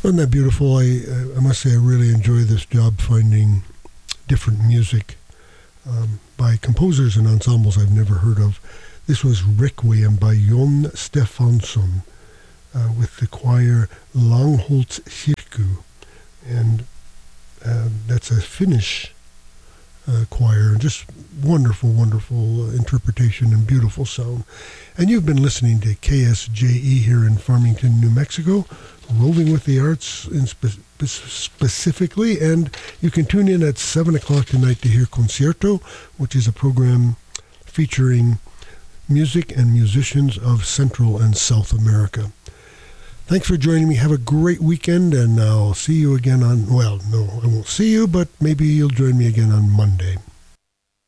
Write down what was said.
Wasn't that beautiful? I must say I really enjoy this job finding different music by composers and ensembles I've never heard of. This was Requiem by Jon Stefansson with the choir Langholts Kirku. And that's a Finnish choir. Just wonderful, wonderful interpretation and beautiful sound. And you've been listening to KSJE here in Farmington, New Mexico, Roving with the Arts specifically. And you can tune in at 7 o'clock tonight to hear Concierto, which is a program featuring music and musicians of Central and South America. Thanks for joining me. Have a great weekend, and I'll see you again on, well, no, I won't see you, but maybe you'll join me again on Monday.